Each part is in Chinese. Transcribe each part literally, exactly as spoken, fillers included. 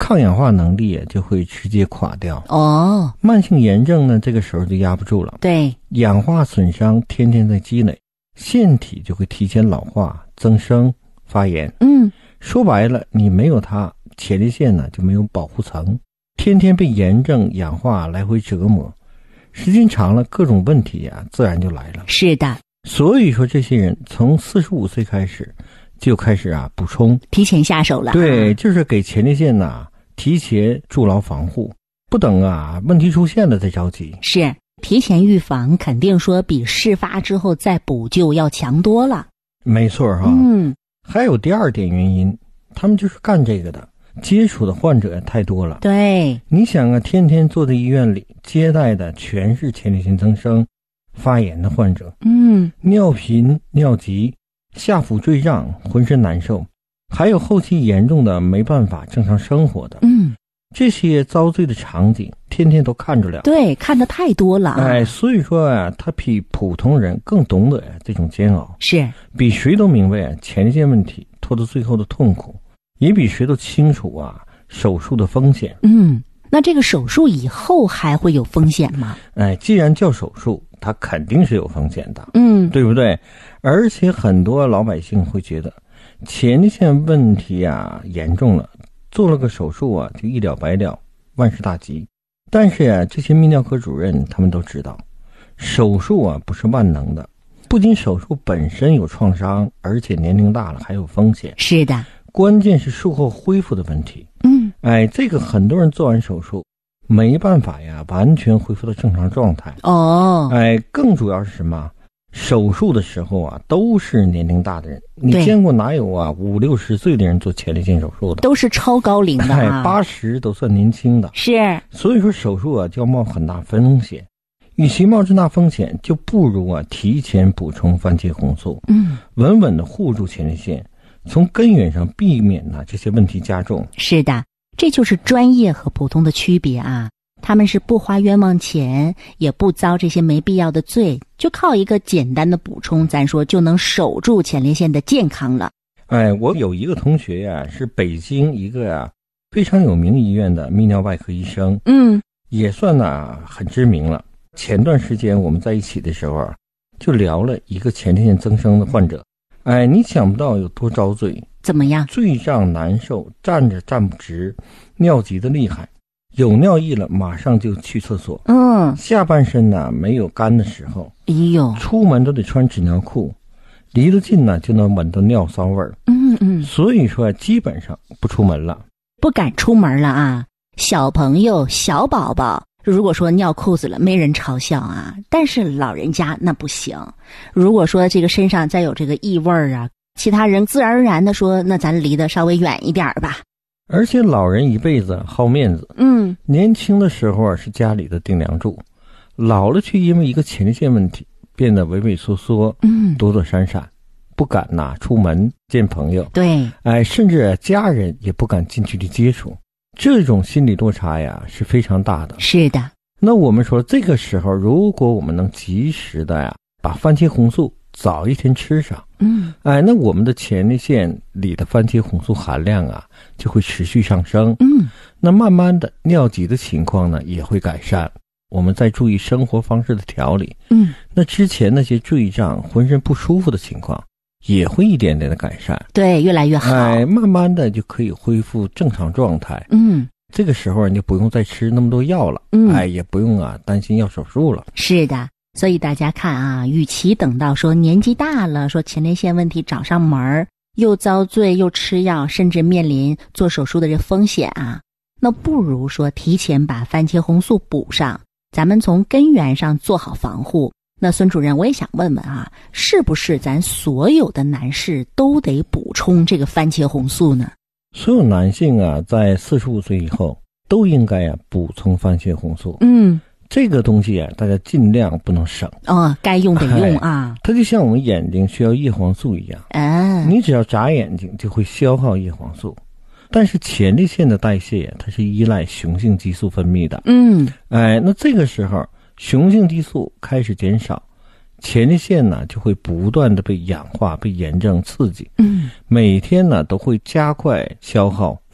抗氧化能力就会直接垮掉。 哦， 慢性炎症呢，这个时候就压不住了。 对， 氧化损伤天天在积累，腺体就会提前老化、增生、发炎。 嗯， 说白了，你没有它，前列腺呢就没有保护层，天天被炎症、氧化来回折磨，时间长了，各种问题啊自然就来了。 是的。 所以说，这些人从四十五岁开始就开始啊补充， 提前下手了。 对，就是给前列腺呐、啊、提前筑牢防护，不等啊问题出现了再着急。 是，提前预防肯定说比事发之后再补救要强多了。 没错哈。 嗯， 还有第二点原因，他们就是干这个的，接触的患者太多了。 对， 你想啊，天天坐在医院里接待的全是前列腺增生、发炎的患者， 嗯， 尿频、尿急、下腹坠胀、浑身难受，还有后期严重的没办法正常生活的， 嗯， 这些遭罪的场景，天天都看着了。 对，看得太多了啊。 哎，所以说啊，他比普通人更懂得呀这种煎熬， 是比谁都明白啊前列腺问题拖到最后的痛苦，也比谁都清楚啊手术的风险。 嗯，那这个手术以后还会有风险吗？ 哎，既然叫手术，它肯定是有风险的， 嗯， 对不对？而且很多老百姓会觉得前列腺问题啊严重了，做了个手术啊就一了百了，万事大吉。但是啊，这些泌尿科主任他们都知道，手术啊不是万能的，不仅手术本身有创伤，而且年龄大了还有风险。 是的， 关键是术后恢复的问题。 嗯， 哎，这个很多人做完手术没办法呀完全恢复到正常状态。 哦， 哎，更主要是什么？手术的时候啊都是年龄大的人，你对见过哪有啊五六十岁的人做前列腺手术的？ 都是超高龄的哎， 啊。 八十都算年轻的。 是， 所以说手术啊就要冒很大风险，与其冒这大风险，就不如啊提前补充番茄红素， 嗯， 稳稳的护住前列腺，从根源上避免呢、啊、这些问题加重。 是的，这就是专业和普通的区别啊。他们是不花冤枉钱，也不遭这些没必要的罪，就靠一个简单的补充，咱说就能守住前列腺的健康了。 哎，我有一个同学呀、啊，是北京一个啊非常有名医院的泌尿外科医生， 嗯， 也算呢、啊、很知名了。前段时间我们在一起的时候啊，就聊了一个前列腺增生的患者。哎，你想不到有多遭罪， 怎么样？ 坠胀难受，站着站不直，尿急的厉害，有尿意了马上就去厕所。 嗯， 下半身呢没有干的时候， 哎呦， 出门都得穿纸尿裤，离得近呢就能闻到尿骚味儿。 嗯嗯， 所以说基本上不出门了， 不敢出门了啊。小朋友、小宝宝，如果说尿裤子了，没人嘲笑啊。但是老人家那不行。如果说这个身上再有这个异味啊，其他人自然而然的说，那咱离得稍微远一点吧。 而且老人一辈子好面子， 嗯， 年轻的时候是家里的顶梁柱，老了却因为一个前列腺问题变得畏畏缩缩， 嗯， 躲躲闪闪，不敢呐、出门见朋友， 对， 哎，甚至家人也不敢近距离接触，这种心理落差呀是非常大的。 是的， 那我们说这个时候，如果我们能及时的呀把番茄红素早一天吃上， 嗯， 哎，那我们的前列腺里的番茄红素含量啊就会持续上升， 嗯， 那慢慢的尿急的情况呢也会改善。我们再注意生活方式的调理， 嗯， 那之前那些坠胀、浑身不舒服的情况也会一点点的改善， 对，越来越好。 哎，慢慢的就可以恢复正常状态。 嗯， 这个时候你就不用再吃那么多药了， 嗯， 哎，也不用啊担心要手术了。 是的。所以大家看啊，与其等到说年纪大了，说前列腺问题找上门，又遭罪又吃药，甚至面临做手术的这风险啊，那不如说提前把番茄红素补上，咱们从根源上做好防护。那孙主任，我也想问问啊，是不是咱所有的男士都得补充这个番茄红素呢？ 所有男性啊，在四十五岁以后都应该啊补充番茄红素。 嗯， 这个东西啊，大家尽量不能省。 哦，该用得用啊。 它就像我们眼睛需要叶黄素一样， 啊， 你只要眨眼睛就会消耗叶黄素。但是前列腺的代谢它是依赖雄性激素分泌的， 嗯， 哎，那这个时候雄性激素开始减少，前列腺呢就会不断的被氧化、被炎症刺激， 嗯， 每天呢都会加快消耗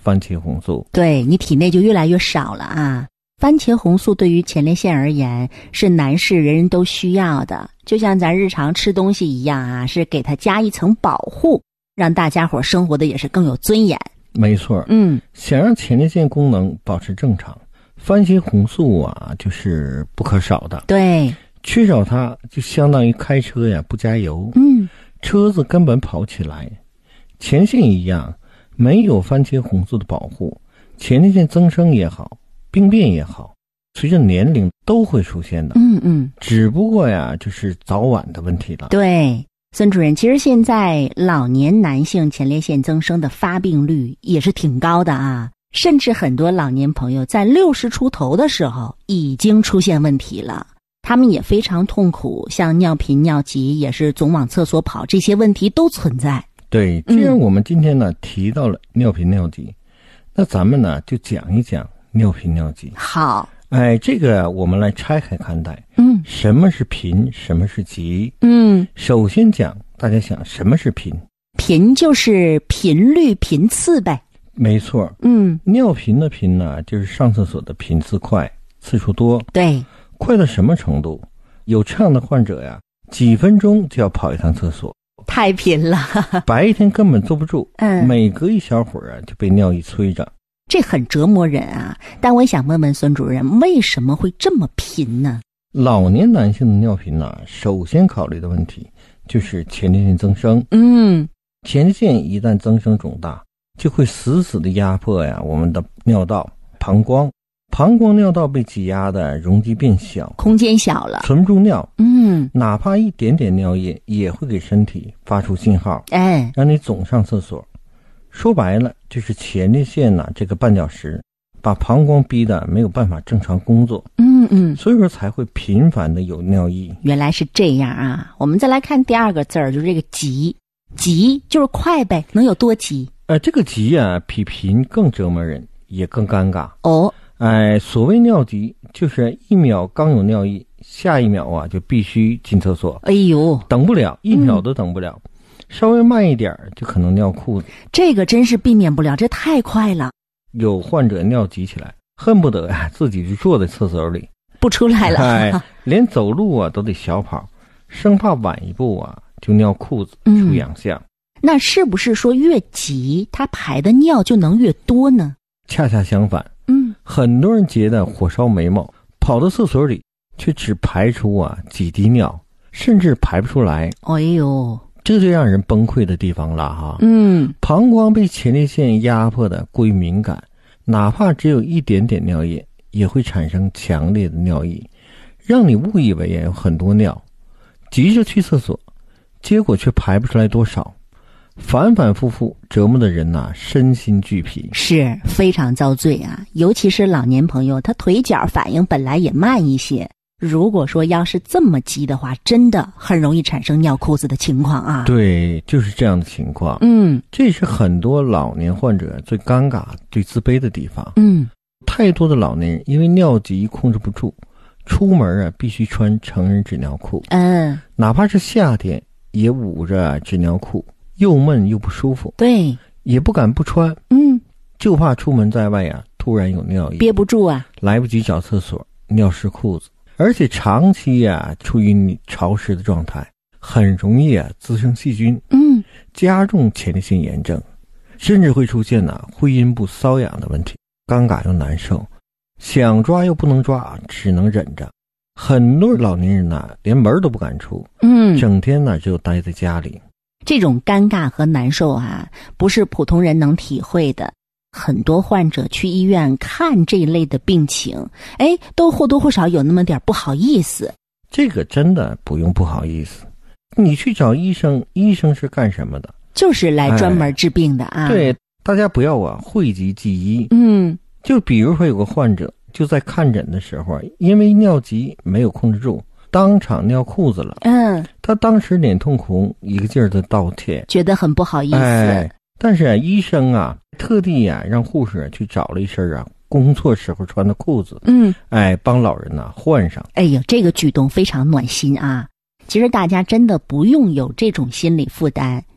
番茄红素。 对，你体内就越来越少了啊。番茄红素对于前列腺而言是男士人人都需要的，就像咱日常吃东西一样啊，是给它加一层保护，让大家伙生活的也是更有尊严。 没错， 嗯， 想让前列腺功能保持正常，番茄红素啊就是不可少的。 对， 缺少它就相当于开车呀不加油， 嗯， 车子根本跑不起来。前列腺一样，没有番茄红素的保护，前列腺增生也好，病变也好，随着年龄都会出现的。 嗯嗯， 只不过呀，就是早晚的问题了。 对，孙主任，其实现在老年男性前列腺增生的发病率也是挺高的啊，甚至很多老年朋友在六十出头的时候已经出现问题了，他们也非常痛苦，像尿频、尿急，也是总往厕所跑，这些问题都存在。 对，既然我们今天呢、嗯、提到了尿频尿急，那咱们呢就讲一讲尿频尿急。 好， 哎，这个我们来拆开看待。 嗯， 什么是频，什么是急？ 嗯， 首先讲，大家想什么是频？ 频就是频率、频次呗。 没错。 嗯， 尿频的频呢，就是上厕所的频次快，次数多。 对， 快到什么程度？有这样的患者呀，几分钟就要跑一趟厕所。 太频了， 白天根本坐不住， 嗯， 每隔一小会儿啊就被尿意催着， 这很折磨人啊。但我也想问问孙主任，为什么会这么频呢？ 老年男性的尿频呢，首先考虑的问题就是前列腺增生。 嗯， 前列腺一旦增生肿大，就会死死的压迫呀我们的尿道、膀胱。膀胱尿道被挤压的容积变小， 空间小了， 存不住尿。 嗯， 哪怕一点点尿液也会给身体发出信号， 哎， 让你总上厕所。说白了，就是前列腺呐、啊、这个绊脚石，把膀胱逼得没有办法正常工作。 嗯嗯， 所以说才会频繁的有尿意。 原来是这样啊！我们再来看第二个字儿，就是这个急，急就是快呗，能有多急？ 呃，这个急啊，比频更折磨人，也更尴尬。 哦， 哎，所谓尿急，就是一秒刚有尿意，下一秒啊就必须进厕所。 哎呦， 等不了，一秒都等不了，嗯、稍微慢一点就可能尿裤子。 这个真是避免不了，这太快了。 有患者尿急起来，恨不得呀自己就坐在厕所里不出来了， 哎，连走路啊都得小跑，生怕晚一步啊就尿裤子出洋相。嗯， 那是不是说越急，他排的尿就能越多呢？ 恰恰相反。 嗯， 很多人觉得火烧眉毛，跑到厕所里却只排出啊几滴尿，甚至排不出来。 哎呦， 这就让人崩溃的地方了哈。 嗯， 膀胱被前列腺压迫的过于敏感，哪怕只有一点点尿液，也会产生强烈的尿意，让你误以为有很多尿，急着去厕所，结果却排不出来多少。反反复复折磨的人呐、啊，身心俱疲， 是非常遭罪啊！尤其是老年朋友，他腿脚反应本来也慢一些，如果说要是这么急的话，真的很容易产生尿裤子的情况啊。 对，就是这样的情况。 嗯， 这是很多老年患者最尴尬、最自卑的地方。 嗯， 太多的老年人因为尿急控制不住，出门啊必须穿成人纸尿裤。 嗯， 哪怕是夏天也捂着纸尿裤。又闷又不舒服， 对， 也不敢不穿， 嗯， 就怕出门在外呀、啊，突然有尿意， 憋不住啊， 来不及找厕所，尿湿裤子，而且长期呀、啊、处于潮湿的状态，很容易啊滋生细菌， 嗯， 加重前列腺炎症，甚至会出现呐、啊、会阴部瘙痒的问题，尴尬又难受，想抓又不能抓，只能忍着。很多老年人呐、啊、连门都不敢出， 嗯， 整天呢只有待在家里。 这种尴尬和难受啊，不是普通人能体会的。很多患者去医院看这一类的病情，哎，都或多或少有那么点不好意思。 这个真的不用不好意思，你去找医生，医生是干什么的？ 就是来专门治病的啊。 哎、对，大家不要啊讳疾忌医。 嗯， 就比如说有个患者就在看诊的时候，因为尿急没有控制住，当场尿裤子了。 嗯， 他当时脸通红，一个劲儿的道歉， 觉得很不好意思。 哎，但是啊，医生啊特地啊让护士去找了一身啊工作时候穿的裤子， 嗯， 哎，帮老人呐、啊、换上。 哎呦，这个举动非常暖心啊！其实大家真的不用有这种心理负担，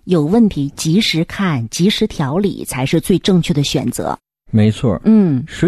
有问题及时看，及时调理才是最正确的选择。 没错。 嗯。